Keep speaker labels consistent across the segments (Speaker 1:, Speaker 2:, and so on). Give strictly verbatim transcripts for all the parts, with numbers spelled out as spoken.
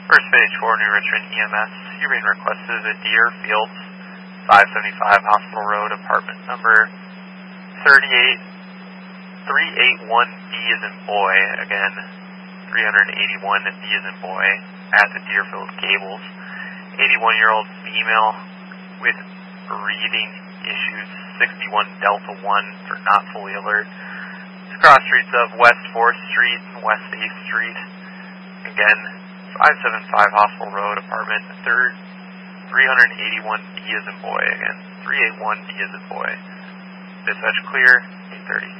Speaker 1: First page for New Richmond E M S. You're being requested at Deer Fields, five seventy-five Hospital Road, apartment number thirty-eight, three eighty-one B as in boy, again, three eighty-one B as in boy, at the Deerfield Gables. eighty-one-year-old female with breathing issues, sixty-one Delta one for not fully alert. It's cross streets of West fourth Street and West eighth Street. Again, five seventy-five Hospital Road, apartment third, three eighty-one B as in boy, again, three eighty-one B as in boy. Dispatch clear, eight thirty.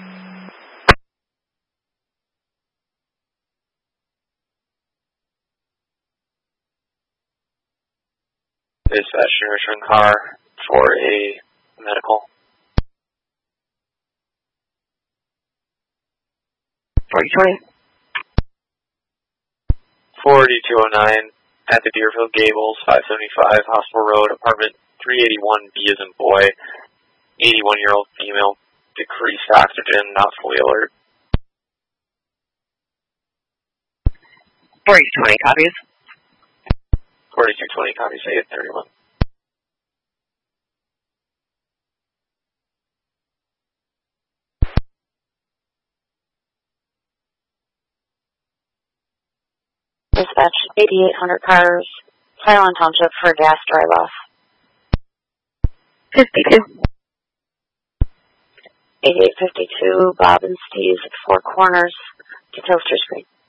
Speaker 2: Dispatch New Richmond car for a medical.
Speaker 3: forty twenty.
Speaker 2: forty-two oh nine at the Deerfield Gables, five seventy-five Hospital Road, apartment three eighty-one B as in boy, eighty-one-year-old female, decreased oxygen, not fully alert.
Speaker 3: forty-two twenty copies.
Speaker 2: forty-two twenty copies, eight thirty-one.
Speaker 4: Dispatch eighty-eight hundred cars, Highland Township for gas drive-off.
Speaker 3: fifty-two.
Speaker 4: eighty-eight fifty-two, Bob and Steve's at Four Corners to Toaster Street.